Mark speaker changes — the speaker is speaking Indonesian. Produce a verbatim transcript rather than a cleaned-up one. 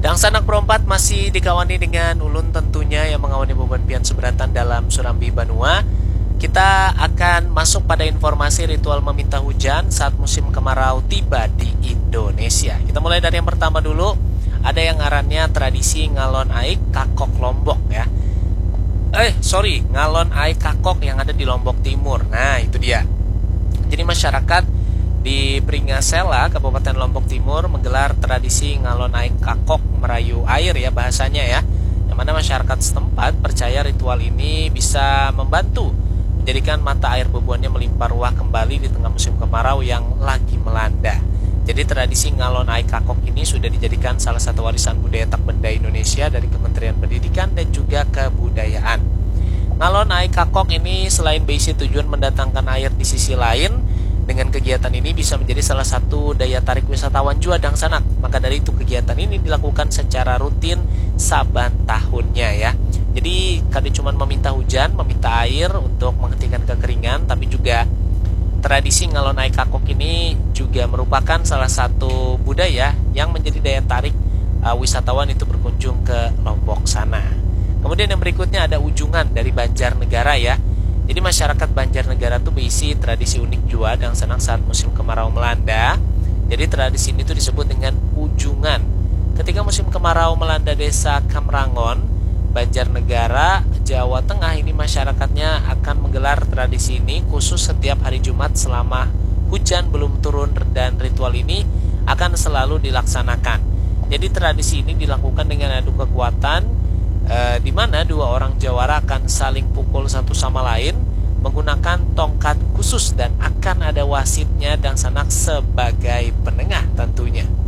Speaker 1: Dan sanak perempat masih dikawani dengan ulun tentunya yang mengawani beban pian seberatan dalam Surambi Banua. Kita akan masuk pada informasi ritual meminta hujan saat musim kemarau tiba di Indonesia. Kita mulai dari yang pertama dulu. Ada yang ngarannya tradisi ngalon aik kakok Lombok ya. Eh sorry, ngalon aik kakok yang ada di Lombok Timur. Nah itu dia. Jadi masyarakat di Pringasela, Kabupaten Lombok Timur menggelar tradisi ngalon aik kakok merayu air ya bahasanya ya. Yang mana masyarakat setempat percaya ritual ini bisa membantu menjadikan mata air bebuannya melimpah ruah kembali di tengah musim kemarau yang lagi melanda. Jadi tradisi ngalon aik kakok ini sudah dijadikan salah satu warisan budaya tak benda Indonesia dari Kementerian Pendidikan dan juga Kebudayaan. Ngalon aik kakok ini selain berisi tujuan mendatangkan air di sisi lain, dengan kegiatan ini bisa menjadi salah satu daya tarik wisatawan jua dan sanak. Maka dari itu kegiatan ini dilakukan secara rutin saban tahunnya ya. Jadi kadang cuma meminta hujan, meminta air untuk menghentikan kekeringan, tapi juga tradisi ngalon aik kakok ini juga merupakan salah satu budaya yang menjadi daya tarik uh, wisatawan itu berkunjung ke Lombok sana. Kemudian yang berikutnya ada ujungan dari Banjarnegara ya. Jadi masyarakat Banjarnegara tuh berisi tradisi unik jua dan senang saat musim kemarau melanda. Jadi tradisi ini tuh disebut dengan ujungan. Ketika musim kemarau melanda desa Kamrangon, Banjarnegara, Jawa Tengah, ini masyarakatnya akan menggelar tradisi ini khusus setiap hari Jumat selama hujan belum turun, dan ritual ini akan selalu dilaksanakan. Jadi tradisi ini dilakukan dengan adu kekuatan, e, di mana dua orang jawara akan saling pukul satu sama lain menggunakan tongkat khusus dan akan ada wasitnya dan sanak sebagai penengah tentunya.